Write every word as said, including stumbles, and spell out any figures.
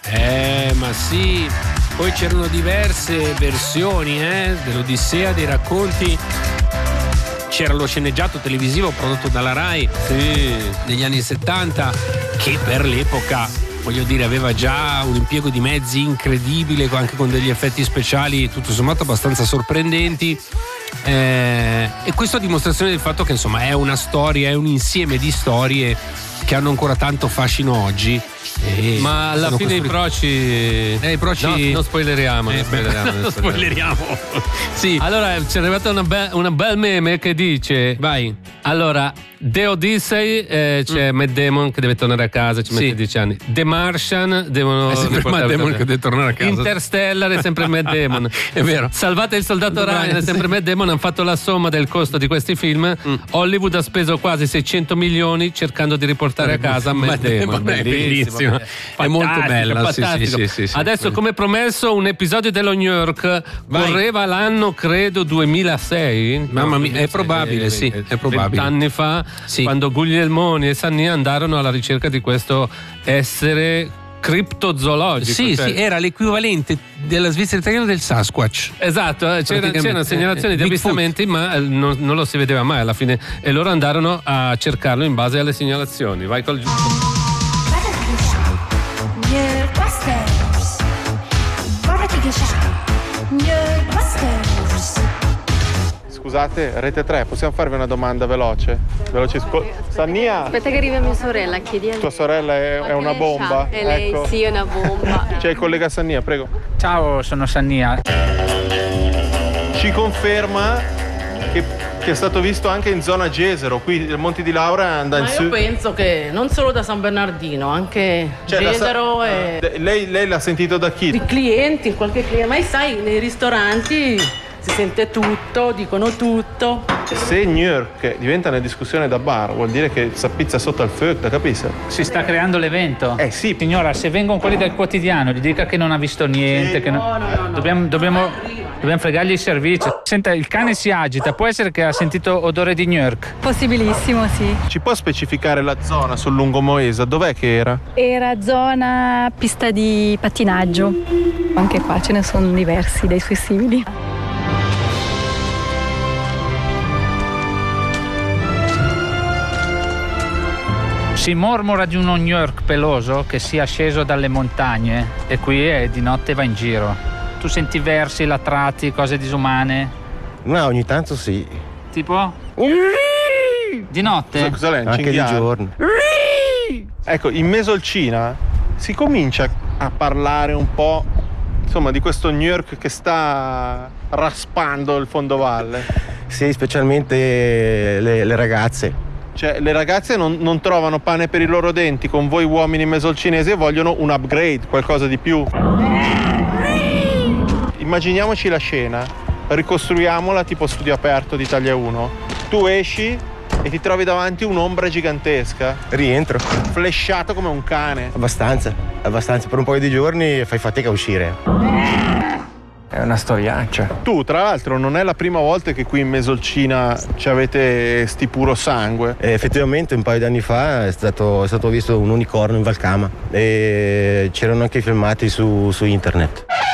Eh, ma sì. Poi c'erano diverse versioni eh, dell'Odissea, dei racconti. C'era lo sceneggiato televisivo prodotto dalla Rai sì. negli anni settanta, che per l'epoca, voglio dire, aveva già un impiego di mezzi incredibile, anche con degli effetti speciali tutto sommato abbastanza sorprendenti. Eh, e questo a dimostrazione del fatto che insomma è una storia, è un insieme di storie che hanno ancora tanto fascino oggi. E ma alla fine costruiti... i proci eh, i proci no, non spoileriamo, eh, non spoileriamo, non spoileriamo. Sì. Allora c'è arrivata una, be- una bel meme che dice vai allora The Odyssey eh, c'è mm. Matt Damon che deve tornare a casa, ci mette sì. dieci anni. The Martian devono è sempre Matt Damon che deve tornare a casa. Interstellar è sempre Matt Damon. È vero. Salvate il soldato Ryan è sempre Matt Damon. Hanno fatto la somma del costo di questi film. mm. Hollywood ha speso quasi seicento milioni cercando di riportare a casa Matt, Matt Damon. È bellissimo, è molto bella. Sì, sì, sì, sì, sì. Adesso come promesso un episodio dello New York. Vai. Correva l'anno credo duemilasei. Mamma mia, è probabile, sì, è probabile. Vent'anni fa, sì. quando Guglielmoni e Sannia andarono alla ricerca di questo essere criptozoologico. Sì, cioè... sì, era l'equivalente della Svizzera italiana del Sasquatch. Esatto, c'era, c'erano segnalazioni di avvistamenti, ma non, non lo si vedeva mai alla fine. E loro andarono a cercarlo in base alle segnalazioni. Vai col Scusate, Rete tre, possiamo farvi una domanda veloce? Veloce. Scu- Sannia? Aspetta che arriva mia sorella, chiediamo. Tua sorella è, è una bomba? E lei ecco. Sì, è una bomba. C'è il collega Sannia, prego. Ciao, sono Sannia. Ci conferma che, che è stato visto anche in zona Gesero, qui il Monte di Laura anda in Ma su. io penso che non solo da San Bernardino, anche Cioè, Gesero sa- e... Lei, lei l'ha sentito da chi? Di clienti, qualche cliente. Ma sai, nei ristoranti si sente tutto, dicono tutto. Se New York diventa una discussione da bar, vuol dire che sta pizza sotto al fuoco, capisci? Si sta creando l'evento. Eh sì. Signora, se vengono quelli del quotidiano, gli dica che non ha visto niente. Sì. Che No, no, no, no. Dobbiamo, dobbiamo, dobbiamo fregargli il servizio. Senta, il cane si agita, può essere che ha sentito odore di New York? Possibilissimo, sì. Ci può specificare la zona sul lungomoesa? Dov'è che era? Era zona pista di pattinaggio. Anche qua ce ne sono diversi dei suoi simili. Si mormora di uno New York peloso che sia sceso dalle montagne e qui è di notte va in giro. Tu senti versi, latrati, cose disumane? No, ogni tanto sì. Tipo? Di notte? Cosa lei? Anche di giorno. Ecco, in Mesolcina si comincia a parlare un po', insomma, di questo New York che sta raspando il fondovalle. Sì, specialmente le, le ragazze. Cioè, le ragazze non, non trovano pane per i loro denti con voi uomini mesolcinesi e vogliono un upgrade, qualcosa di più. Immaginiamoci la scena, ricostruiamola tipo Studio Aperto di Italia uno. Tu esci e ti trovi davanti un'ombra gigantesca. Rientro. Flesciato come un cane. Abbastanza, abbastanza. Per un paio di giorni fai fatica a uscire. È una storiaccia. Tu, tra l'altro, non è la prima volta che qui in Mesolcina ci avete sti puro sangue. E effettivamente un paio di anni fa è stato, è stato visto un unicorno in Valcama e c'erano anche i filmati su, su internet.